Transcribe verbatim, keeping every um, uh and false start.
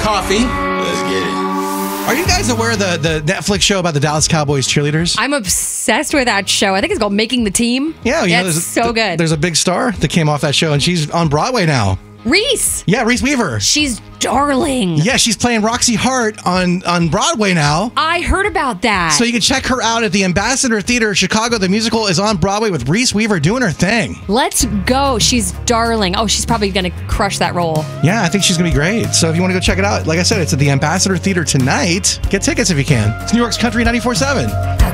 coffee. Let's get it. Are you guys aware of the, the Netflix show about the Dallas Cowboys cheerleaders? I'm obsessed with that show. I think it's called Making the Team. Yeah, you yeah, know, it's there's, so th- good. There's a big star that came off that show, and she's on Broadway now. Reese. Yeah, Reese Weaver. She's darling. Yeah, she's playing Roxy Hart on, on Broadway now. I heard about that. So you can check her out at the Ambassador Theater in Chicago. The musical is on Broadway with Reese Weaver doing her thing. Let's go. She's darling. Oh, she's probably going to crush that role. Yeah, I think she's going to be great. So if you want to go check it out, like I said, it's at the Ambassador Theater tonight. Get tickets if you can. It's New York's Country ninety-four seven.